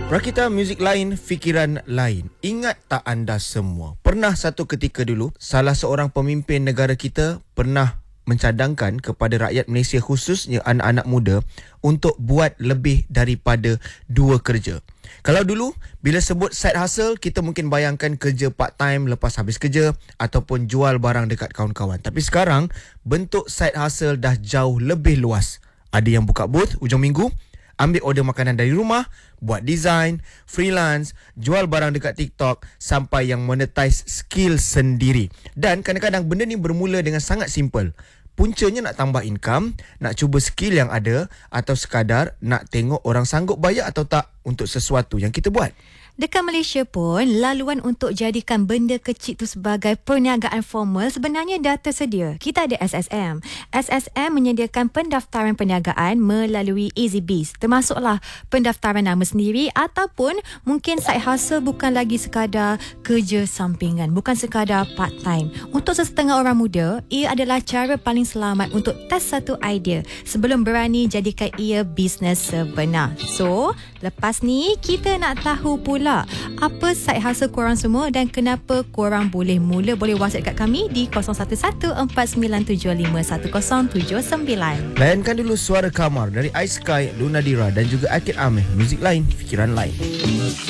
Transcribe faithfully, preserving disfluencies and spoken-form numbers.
Rakita muzik lain, fikiran lain. Ingat tak anda semua? Pernah satu ketika dulu, salah seorang pemimpin negara kita pernah mencadangkan kepada rakyat Malaysia, khususnya anak-anak muda, untuk buat lebih daripada dua kerja. Kalau dulu, bila sebut side hustle, kita mungkin bayangkan kerja part time lepas habis kerja ataupun jual barang dekat kawan-kawan. Tapi sekarang, bentuk side hustle dah jauh lebih luas. Ada yang buka booth ujung minggu, ambil order makanan dari rumah, buat design, freelance, jual barang dekat TikTok, sampai yang monetize skill sendiri. Dan kadang-kadang benda ni bermula dengan sangat simple. Puncanya nak tambah income, nak cuba skill yang ada, atau sekadar nak tengok orang sanggup bayar atau tak untuk sesuatu yang kita buat. Dekat Malaysia pun, laluan untuk jadikan benda kecil tu sebagai perniagaan formal sebenarnya dah tersedia. Kita ada S S M. S S M menyediakan pendaftaran perniagaan melalui EasyBiz. Termasuklah pendaftaran nama sendiri ataupun mungkin side hustle bukan lagi sekadar kerja sampingan, bukan sekadar part time. Untuk sesetengah orang muda, ia adalah cara paling selamat untuk test satu idea sebelum berani jadikan ia bisnes sebenar. So, lepas ni kita nak tahu pula apa side hustle korang semua dan kenapa korang boleh mula. Boleh WhatsApp kat kami di kosong satu satu empat sembilan tujuh lima satu kosong tujuh sembilan. Layankan dulu suara Kamar dari Ice Sky, Luna Dira dan juga Akid Ameh. Muzik lain, fikiran lain.